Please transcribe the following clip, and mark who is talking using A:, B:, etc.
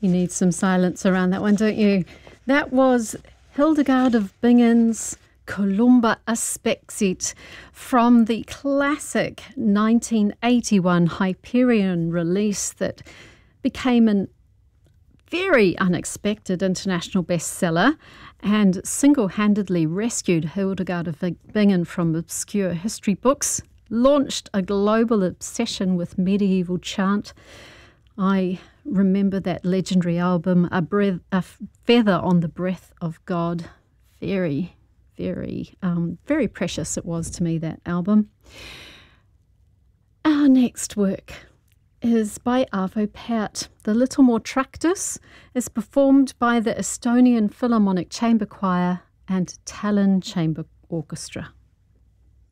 A: You need some silence around that one, don't you? That was Hildegard of Bingen's Columba Aspexit from the classic 1981 Hyperion release that became a very unexpected international bestseller and single-handedly rescued Hildegard of Bingen from obscure history books, launched a global obsession with medieval chant. I remember that legendary album, A Feather on the Breath of God. Very precious it was to me, that album. Our next work is by Arvo Pärt. The Littlemore Tractus is performed by the Estonian Philharmonic Chamber Choir and Tallinn Chamber Orchestra.